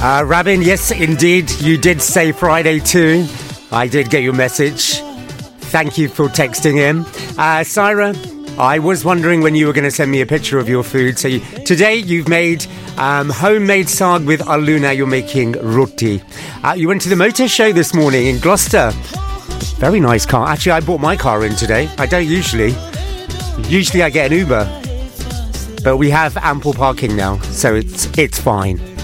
Rabin, yes, indeed, you did say Friday too. I did get your message. Thank you for texting in. Syra, I was wondering when you were going to send me a picture of your food. So today you've made homemade saag with aloo. Now you're making roti. You went to the motor show this morning in Gloucester. Very nice car. Actually, I bought my car in today. I don't usually. Usually I get an Uber. But we have ample parking now, so it's fine.